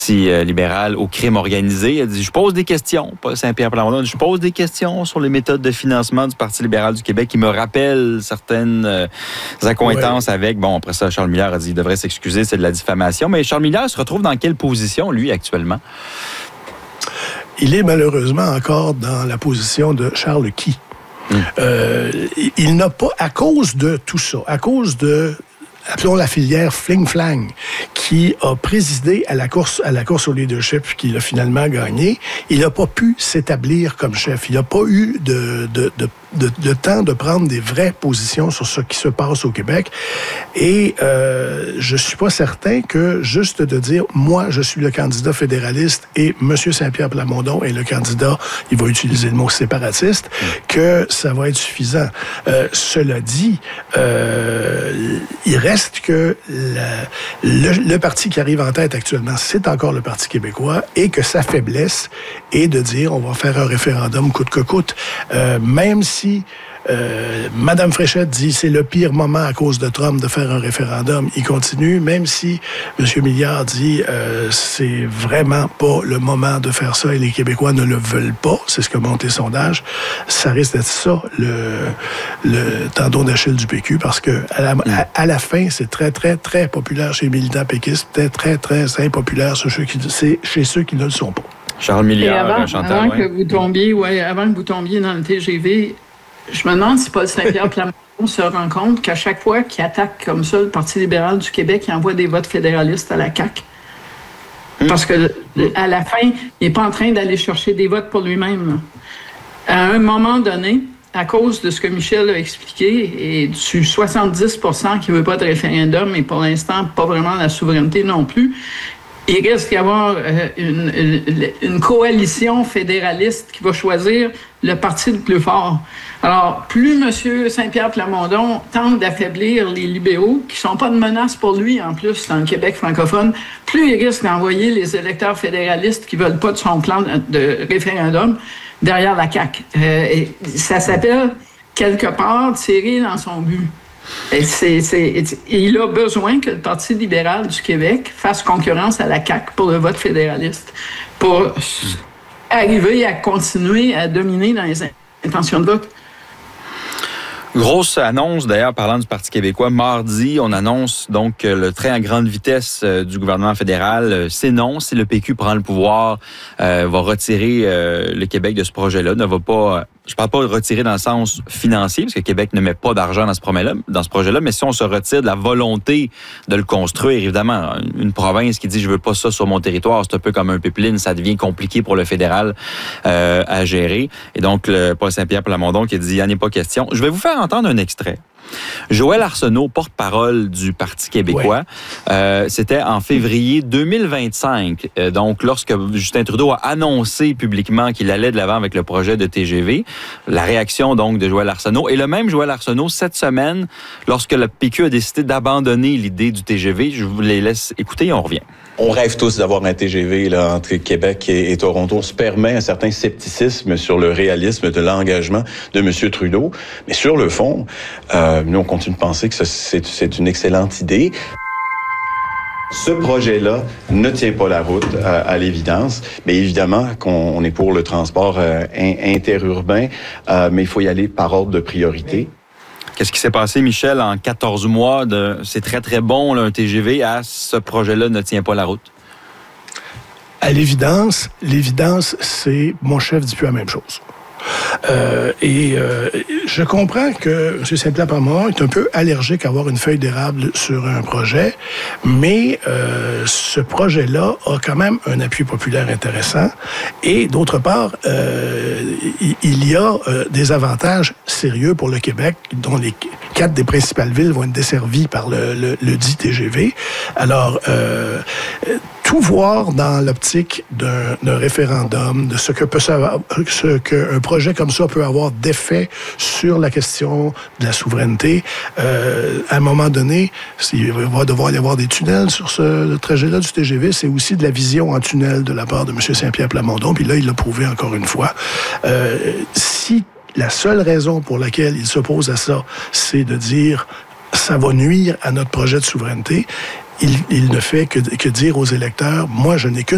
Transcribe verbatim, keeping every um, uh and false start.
libéral au crime organisé. Il a dit, je pose des questions, pas Saint-Pierre Plamondon, je pose des questions sur les méthodes de financement du Parti libéral du Québec qui me rappellent certaines euh, accointances ouais. avec, bon, après ça, Charles Milliard a dit, il devrait s'excuser, c'est de la diffamation. Mais Charles Milliard se retrouve dans quelle position, lui, actuellement? Il est malheureusement encore dans la position de Charles Key. Hum. Euh, il n'a pas, à cause de tout ça, à cause de appelons la filière Fling-Flang, qui a présidé à la course à la course au leadership, qu'il a finalement gagné. Il n'a pas pu s'établir comme chef. Il n'a pas eu de, de, de, de, de temps de prendre des vraies positions sur ce qui se passe au Québec. Et euh, je suis pas certain que juste de dire, moi, je suis le candidat fédéraliste et M. Saint-Pierre Plamondon est le candidat, il va utiliser le mot séparatiste, que ça va être suffisant. Euh, cela dit, euh, il reste Reste que la, le, le parti qui arrive en tête actuellement, c'est encore le Parti québécois, et que sa faiblesse est de dire on va faire un référendum coûte que coûte, euh, même si Euh, Madame Fréchette dit c'est le pire moment à cause de Trump de faire un référendum. Il continue, même si M. Milliard dit euh, c'est vraiment pas le moment de faire ça et les Québécois ne le veulent pas. C'est ce que montrent les sondages. Ça risque d'être ça le, le tendon d'Achille du P Q parce que à la, à, à la fin c'est très très très populaire chez les militants péquistes, très très très impopulaire chez ceux qui, c'est chez ceux qui ne le sont pas. Charles Milliard, avant, Chantal, avant ouais. que vous tombiez, ouais, avant que vous tombiez dans le T G V. Je me demande si Paul Saint-Pierre Plamondon se rend compte qu'à chaque fois qu'il attaque comme ça le Parti libéral du Québec, il envoie des votes fédéralistes à la C A Q. Mmh. Parce que à la fin, il n'est pas en train d'aller chercher des votes pour lui-même. À un moment donné, à cause de ce que Michel a expliqué, et du soixante-dix pour cent qui ne veut pas de référendum, et pour l'instant, pas vraiment la souveraineté non plus, il risque d'y avoir euh, une, une, une coalition fédéraliste qui va choisir le parti le plus fort. Alors, plus M. Saint-Pierre Plamondon tente d'affaiblir les libéraux, qui ne sont pas de menace pour lui, en plus, dans le Québec francophone, plus il risque d'envoyer les électeurs fédéralistes qui ne veulent pas de son plan de, de référendum derrière la C A Q. Euh, et ça s'appelle, quelque part, tirer dans son but. Et c'est, c'est, il a besoin que le Parti libéral du Québec fasse concurrence à la C A Q pour le vote fédéraliste, pour mmh. arriver à continuer à dominer dans les intentions de vote. Grosse annonce, d'ailleurs, parlant du Parti québécois. Mardi, on annonce donc le train à grande vitesse du gouvernement fédéral. C'est non. Si le P Q prend le pouvoir, euh, va retirer euh, le Québec de ce projet-là, ne va pas... Je parle pas de retirer dans le sens financier, parce que Québec ne met pas d'argent dans ce projet-là, dans ce projet-là, mais si on se retire de la volonté de le construire, évidemment, une province qui dit « je veux pas ça sur mon territoire », c'est un peu comme un pipeline, ça devient compliqué pour le fédéral euh, à gérer. Et donc, le Paul Saint-Pierre Plamondon qui a dit « il n'y en est pas question ». Je vais vous faire entendre un extrait. Joël Arsenault, porte-parole du Parti québécois, ouais. euh, c'était en février deux mille vingt-cinq, euh, donc lorsque Justin Trudeau a annoncé publiquement qu'il allait de l'avant avec le projet de T G V. La réaction donc de Joël Arsenault, et le même Joël Arsenault, cette semaine, lorsque le P Q a décidé d'abandonner l'idée du T G V, je vous les laisse écouter et on revient. On rêve tous d'avoir un T G V là, entre Québec et, et Toronto. On se permet un certain scepticisme sur le réalisme de l'engagement de M. Trudeau. Mais sur le fond, euh, nous, on continue de penser que ça, c'est, c'est une excellente idée. Ce projet-là ne tient pas la route, à, à l'évidence. Mais évidemment qu'on on est pour le transport euh, interurbain, euh, mais il faut y aller par ordre de priorité. Qu'est-ce qui s'est passé, Michel, en quatorze mois de c'est très, très bon, là, un T G V, à ce projet-là ne tient pas la route? À l'évidence, l'évidence, c'est mon chef dit plus la même chose. Euh, et euh, je comprends que M. Saint-Pierre Plamondon est un peu allergique à avoir une feuille d'érable sur un projet, mais euh, ce projet-là a quand même un appui populaire intéressant. Et d'autre part, euh, il y a euh, des avantages sérieux pour le Québec, dont les quatre des principales villes vont être desservies par le, le, le dit T G V. Alors, euh, tout voir dans l'optique d'un, d'un référendum, de ce que peut savoir, ce qu'un projet comme ça peut avoir d'effet sur la question de la souveraineté. Euh, à un moment donné, il va devoir y avoir des tunnels sur ce trajet-là du T G V. C'est aussi de la vision en tunnel de la part de M. Saint-Pierre Plamondon. Puis là, il l'a prouvé encore une fois. Euh, si la seule raison pour laquelle il s'oppose à ça, c'est de dire ça va nuire à notre projet de souveraineté, il, il ne fait que, que dire aux électeurs, moi, je n'ai qu'une